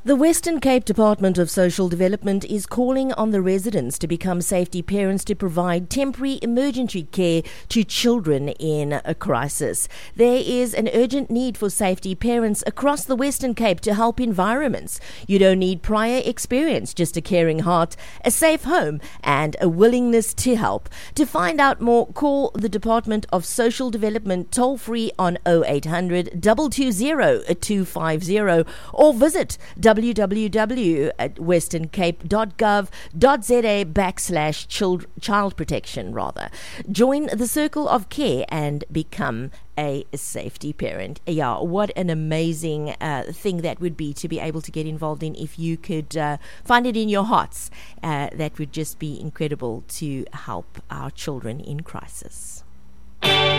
The Western Cape Department of Social Development is calling on the residents to become safety parents to provide temporary emergency care to children in a crisis. There is an urgent need for safety parents across the Western Cape to help environments. You don't need prior experience, just a caring heart, a safe home, and a willingness to help. To find out more, call the Department of Social Development toll-free on 0800 220 250 or visit www.westerncape.gov.za/child protection. Join the circle of care and become a safety parent. Yeah, what an amazing thing that would be to be able to get involved in if you could find it in your hearts. That would just be incredible to help our children in crisis.